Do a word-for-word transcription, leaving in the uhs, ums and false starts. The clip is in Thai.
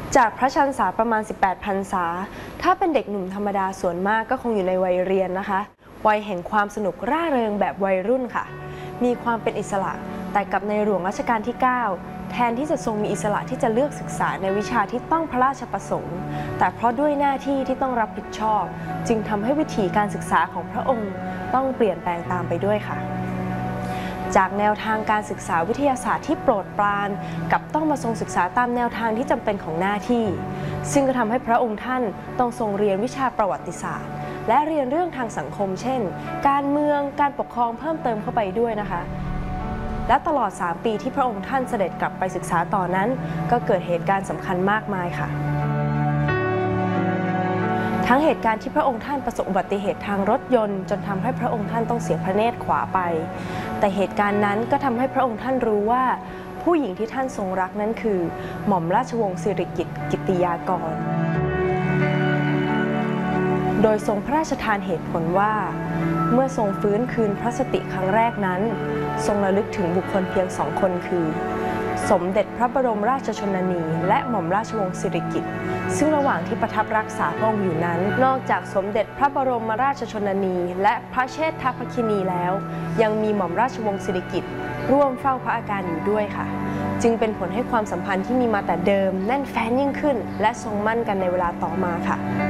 จากพระชันษาประมาณสิบแปดพรรษาถ้าเป็นเด็กหนุ่มธรรมดาส่วนมากก็คงอยู่ในวัยเรียนนะคะวัยแห่งความสนุกร่าเริงแบบวัยรุ่นค่ะมีความเป็นอิสระแต่กับในหลวงรัชกาลที่เก้าแทนที่จะทรงมีอิสระที่จะเลือกศึกษาในวิชาที่ต้องพระราชประสงค์แต่เพราะด้วยหน้าที่ที่ต้องรับผิดชอบจึงทำให้วิถีการศึกษาของพระองค์ต้องเปลี่ยนแปลงตามไปด้วยค่ะจากแนวทางการศึกษาวิทยาศาสตร์ที่โปรดปรานกับต้องมาทรงศึกษาตามแนวทางที่จำเป็นของหน้าที่ซึ่งก็ทำให้พระองค์ท่านต้องทรงเรียนวิชาประวัติศาสตร์และเรียนเรื่องทางสังคมเช่นการเมืองการปกครองเพิ่มเติมเข้าไปด้วยนะคะและตลอดสามปีที่พระองค์ท่านเสด็จกลับไปศึกษาต่อนั้นก็เกิดเหตุการณ์สำคัญมากมายค่ะทั้งเหตุการณ์ที่พระองค์ท่านประสบอุบัติเหตุทางรถยนต์จนทำให้พระองค์ท่านต้องเสียพระเนตรขวาไปแต่เหตุการณ์นั้นก็ทำให้พระองค์ท่านรู้ว่าผู้หญิงที่ท่านทรงรักนั้นคือหม่อมราชวงศ์สิริกิติ์กิตติยากรโดยทรงพระราชทานเหตุผลว่าเมื่อทรงฟื้นคืนพระสติครั้งแรกนั้นทรงระลึกถึงบุคคลเพียงสองคนคือสมเด็จพระบรมราชชนนีและหม่อมราชวงศ์สิริกิติ์ซึ่งระหว่างที่ประทับรักษาพระองค์อยู่นั้นนอกจากสมเด็จพระบรมราชชนนีและพระเชษฐภคินีแล้วยังมีหม่อมราชวงศ์สิริกิติ์ร่วมเฝ้าพระอาการอยู่ด้วยค่ะจึงเป็นผลให้ความสัมพันธ์ที่มีมาแต่เดิมแน่นแฟ้นยิ่งขึ้นและทรงมั่นกันในเวลาต่อมาค่ะ